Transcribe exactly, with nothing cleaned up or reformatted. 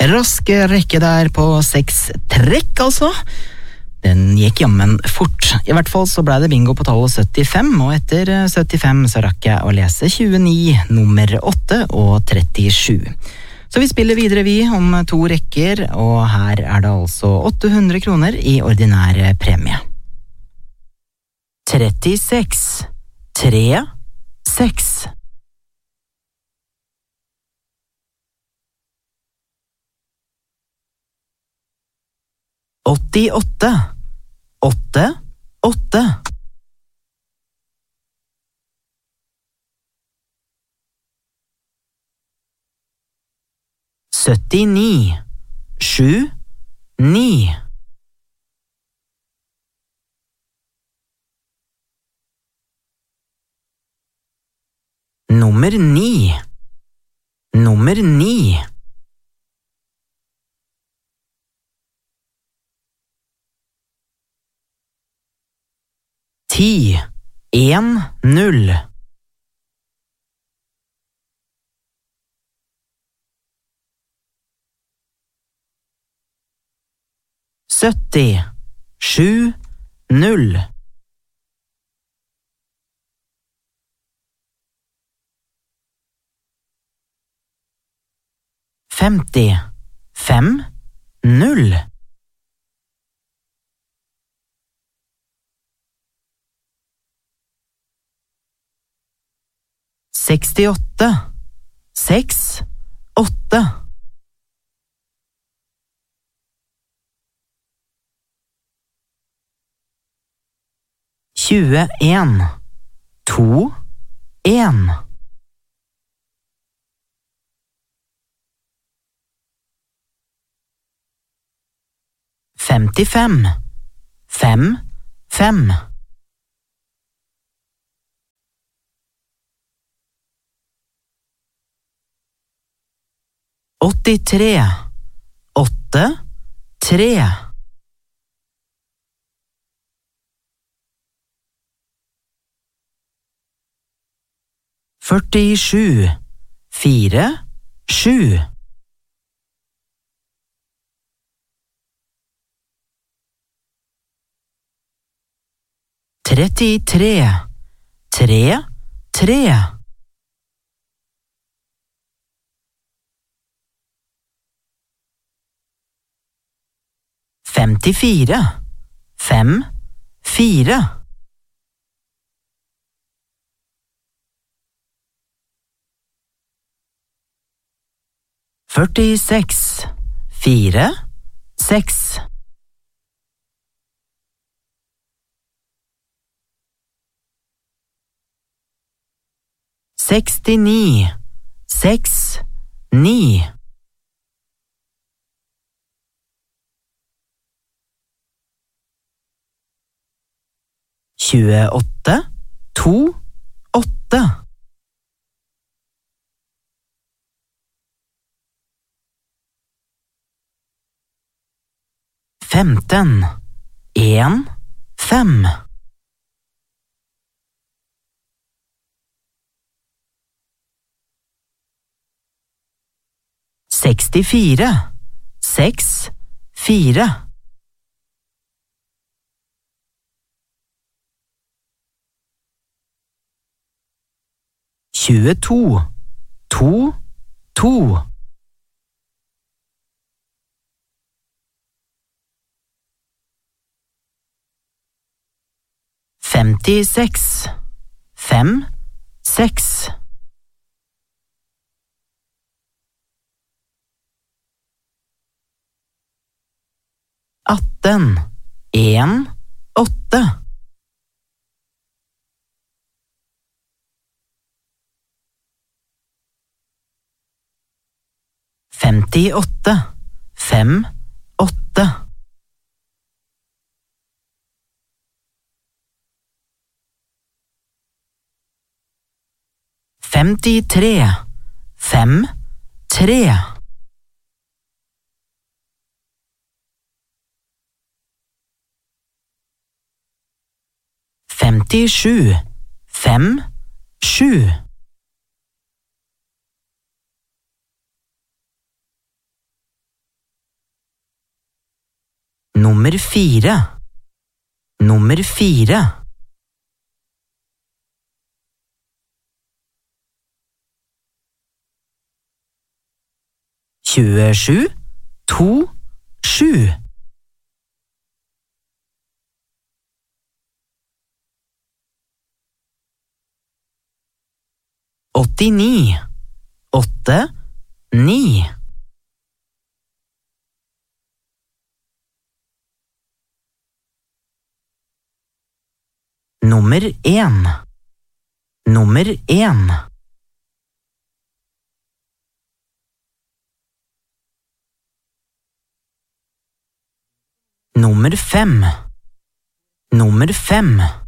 Rask rekke der på seks trekk, altså. Den gikk jammen fort. I hvert fall så ble det bingo på tallet syttifem, og etter syttifem så rakk jeg å lese tjueni, nummer åtte og trettisju. Så vi spiller videre vi om to rekker, og her er det altså åtte hundre kroner i ordinære premie. trettiseks, tre, seks. åttiåtte, åtte, åtte. syttini, sju, ni. Nummer ni, nummer ni. Ti, en, null. sytti, sju, null. femti, fem, null. sekstiåtte, seks, åtte. tjueen, to, en. femtifem, fem, fem. åttitre, åtte, tre. førtisju, fire, sju. trettitre, tre, tre. femtifire, fem, fire. førtiseks, fire, seks. sekstini, seks, ni. tjueåtte, to, åtte. femten, en, fem. sekstifire, seks, fire. tjueto, to, to. femtiseks, fem, seks. atten, en, åtte. femtiåtte, fem, åtte. femtitre, fem, tre. femtisju, fem, sju. Nummer fire. Nummer fire. tjuesju, to, sju. åttini, åtte, ni. Nummer en. Nummer en. Nummer fem. Nummer fem.